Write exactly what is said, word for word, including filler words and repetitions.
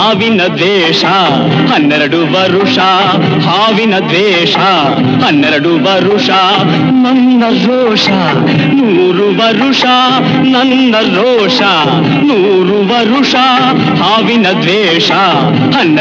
ಹಾವಿನ ದ್ವೇಷ ಹನ್ನೆರಡು ವರುಷ, ಹಾವಿನ ದ್ವೇಷ ಹನ್ನೆರಡು ವರುಷ, ನನ್ನ ರೋಷ ನೂರು ವರುಷ, ನನ್ನ ರೋಷ ನೂರು ವರುಷ, ಹಾವಿನ ದ್ವೇಷ ಹನ್ನೆರಡು